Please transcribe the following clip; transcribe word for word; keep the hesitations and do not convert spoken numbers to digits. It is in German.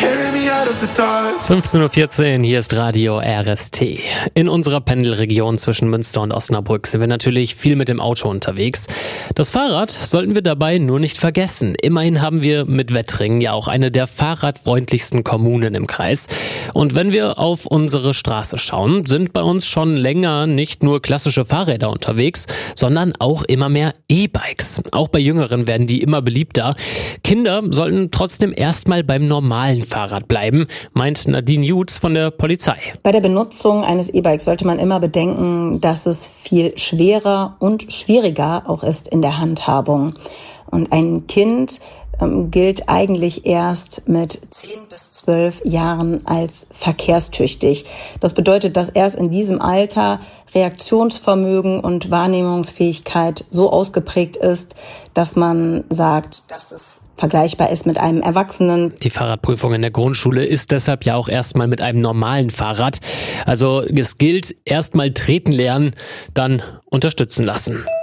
fünfzehn Uhr vierzehn, hier ist Radio R S T. In unserer Pendelregion zwischen Münster und Osnabrück sind wir natürlich viel mit dem Auto unterwegs. Das Fahrrad sollten wir dabei nur nicht vergessen. Immerhin haben wir mit Wettringen ja auch eine der fahrradfreundlichsten Kommunen im Kreis. Und wenn wir auf unsere Straße schauen, sind bei uns schon länger nicht nur klassische Fahrräder unterwegs, sondern auch immer mehr E-Bikes. Auch bei Jüngeren werden die immer beliebter. Kinder sollten trotzdem erstmal beim normalen Fahrrad bleiben, meint Nadine Jutz von der Polizei. Bei der Benutzung eines E-Bikes sollte man immer bedenken, dass es viel schwerer und schwieriger auch ist in der Handhabung. Und ein Kind ähm, gilt eigentlich erst mit zehn bis zwölf Jahren als verkehrstüchtig. Das bedeutet, dass erst in diesem Alter Reaktionsvermögen und Wahrnehmungsfähigkeit so ausgeprägt ist, dass man sagt, dass es vergleichbar ist mit einem Erwachsenen. Die Fahrradprüfung in der Grundschule ist deshalb ja auch erstmal mit einem normalen Fahrrad. Also es gilt erstmal treten lernen, dann unterstützen lassen.